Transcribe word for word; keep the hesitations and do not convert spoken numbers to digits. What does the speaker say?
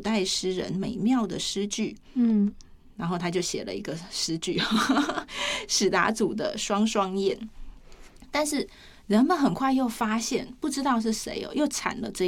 代诗人美妙的诗句。 嗯， 然后他就写了一个诗句，史达祖的《双双燕》。但是人们很快又发现，不知道是谁哦，又产了这